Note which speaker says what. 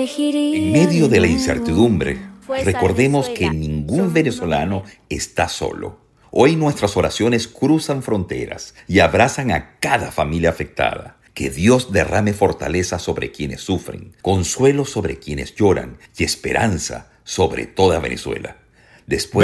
Speaker 1: En medio de la incertidumbre, recordemos que ningún venezolano está solo. Hoy nuestras oraciones cruzan fronteras y abrazan a cada familia afectada. Que Dios derrame fortaleza sobre quienes sufren, consuelo sobre quienes lloran y esperanza sobre toda Venezuela. Después